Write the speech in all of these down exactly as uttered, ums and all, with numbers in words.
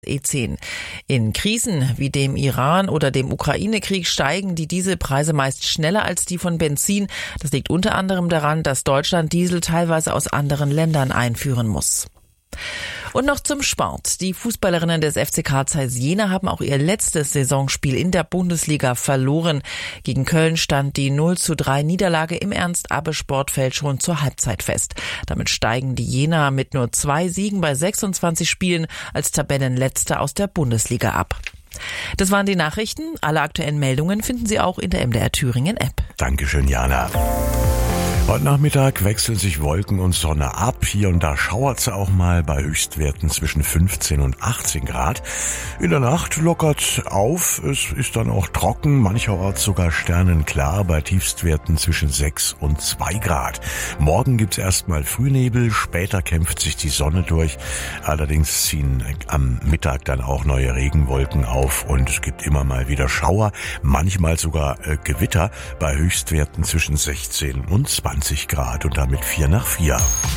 E zehn. In Krisen wie dem Iran oder dem Ukraine-Krieg steigen die Dieselpreise meist schneller als die von Benzin. Das liegt unter anderem daran, dass Deutschland Diesel teilweise aus anderen Ländern einführen muss. Und noch zum Sport. Die Fußballerinnen des F C Carl Zeiss Jena haben auch ihr letztes Saisonspiel in der Bundesliga verloren. Gegen Köln stand die null zu drei Niederlage im Ernst-Abbe-Sportfeld schon zur Halbzeit fest. Damit steigen die Jener mit nur zwei Siegen bei sechsundzwanzig Spielen als Tabellenletzter aus der Bundesliga ab. Das waren die Nachrichten. Alle aktuellen Meldungen finden Sie auch in der M D R Thüringen App. Dankeschön, Jana. Heute Nachmittag wechseln sich Wolken und Sonne ab. Hier und da schauert's auch mal bei Höchstwerten zwischen fünfzehn und achtzehn Grad. In der Nacht lockert auf. Es ist dann auch trocken, mancherorts sogar sternenklar bei Tiefstwerten zwischen sechs und zwei Grad. Morgen gibt's erstmal Frühnebel, später kämpft sich die Sonne durch. Allerdings ziehen am Mittag dann auch neue Regenwolken auf und es gibt immer mal wieder Schauer, manchmal sogar äh, Gewitter bei Höchstwerten zwischen sechzehn und zwanzig Grad und damit vier nach vier.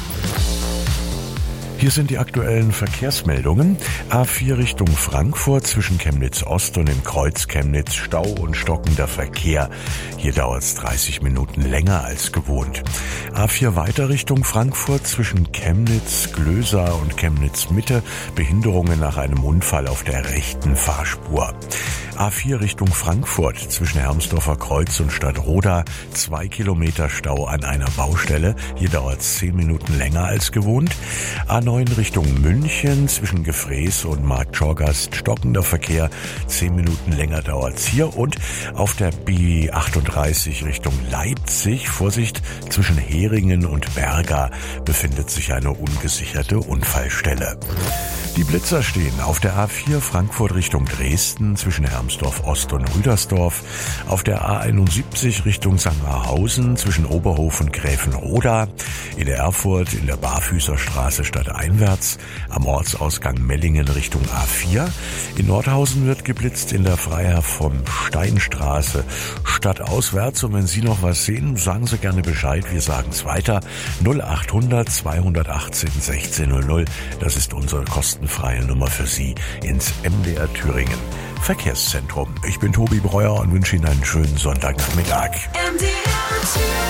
Hier sind die aktuellen Verkehrsmeldungen. A vier Richtung Frankfurt zwischen Chemnitz Ost und dem Kreuz Chemnitz Stau und stockender Verkehr. Hier dauert es dreißig Minuten länger als gewohnt. A vier weiter Richtung Frankfurt zwischen Chemnitz Glösa und Chemnitz Mitte. Behinderungen nach einem Unfall auf der rechten Fahrspur. A vier Richtung Frankfurt zwischen Hermsdorfer Kreuz und Stadtroda. Zwei Kilometer Stau an einer Baustelle. Hier dauert es zehn Minuten länger als gewohnt. A neun Richtung München zwischen Gefrees und Markt Schorgast. Stockender Verkehr. Zehn Minuten länger dauert's hier. Und auf der B achtunddreißig Richtung Leipzig. Vorsicht, zwischen Heringen und Berga befindet sich eine ungesicherte Unfallstelle. Die Blitzer stehen auf der A vier Frankfurt Richtung Dresden zwischen Hermsdorf Ost und Rüdersdorf, auf der A einundsiebzig Richtung Sangerhausen zwischen Oberhof und Gräfenroda, in der Erfurt in der Barfüßerstraße stadteinwärts, am Ortsausgang Mellingen Richtung A vier, in Nordhausen wird geblitzt in der Freiherr vom Steinstraße stadtauswärts und wenn Sie noch was sehen, sagen Sie gerne Bescheid, wir sagen es weiter, null achthundert zweihundertachtzehn sechzehn null null, das ist unsere Kosten freie Nummer für Sie ins M D R Thüringen Verkehrszentrum. Ich bin Tobi Breuer und wünsche Ihnen einen schönen Sonntagnachmittag. M D R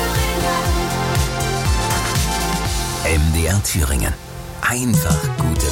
Thüringen. M D R Thüringen. Einfach gute